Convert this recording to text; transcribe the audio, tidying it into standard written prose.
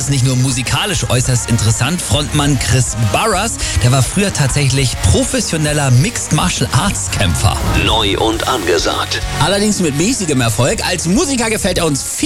ist nicht nur musikalisch äußerst interessant. Frontmann Chris Burrus, der war früher tatsächlich professioneller Mixed Martial Arts Kämpfer. Neu und angesagt. Allerdings mit mäßigem Erfolg. Als Musiker gefällt er uns viel